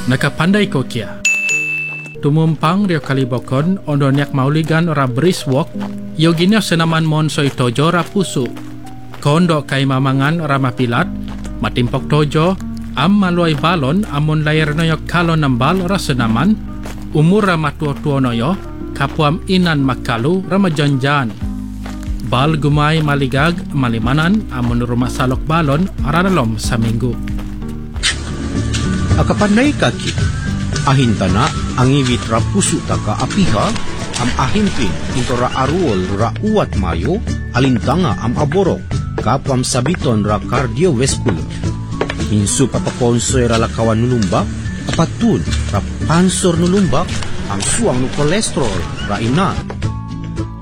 Nakapanday ko kia. Tumumpang rio kalibokon ondo niyak mauligan ra brisk walk yoginyo senaman mon soy tojo ra puso. Kondo kay mamangan ra mapilat, matimpok tojo, am maluay balon amon layar noyo kalon ng bal ra senaman, umur ra matuo-tuo noyo, kapuam inan makalu ra majanjan. Bal gumay maligag malimanan amon rumah salok balon aralom sa minggu. Akapanay kaki, ahinta na ang iwit ra puso taka apiha, am ahimpin into ra aruol ra uwat mayo, alintanga am aborok, kapam sabiton ra cardiovascular. Insu papakonsoy ra lakawan nulumbak, apatun ra pansor nulumbak, ang suang no kolesterol ra ina,